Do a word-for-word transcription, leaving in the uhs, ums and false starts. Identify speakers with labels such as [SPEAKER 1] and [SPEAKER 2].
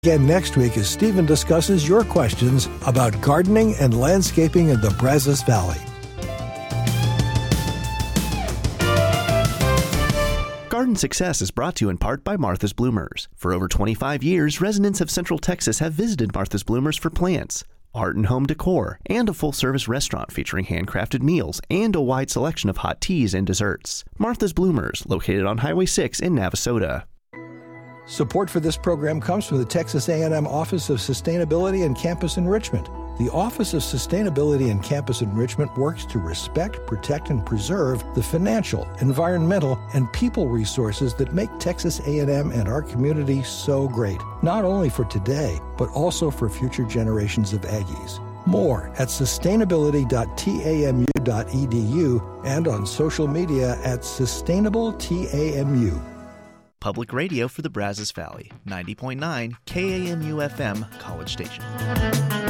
[SPEAKER 1] Again next week as Stephen discusses your questions about gardening and landscaping in the Brazos Valley.
[SPEAKER 2] Garden Success is brought to you in part by Martha's Bloomers. For over twenty-five years, residents of Central Texas have visited Martha's Bloomers for plants, art and home decor, and a full-service restaurant featuring handcrafted meals and a wide selection of hot teas and desserts. Martha's Bloomers, located on Highway six in Navasota.
[SPEAKER 1] Support for this program comes from the Texas A and M Office of Sustainability and Campus Enrichment. The Office of Sustainability and Campus Enrichment works to respect, protect, and preserve the financial, environmental, and people resources that make Texas A and M and our community so great, not only for today, but also for future generations of Aggies. More at sustainability dot tamu dot e d u and on social media at sustainable T A M U.
[SPEAKER 2] Public radio for the Brazos Valley, ninety point nine K A M U F M, College Station.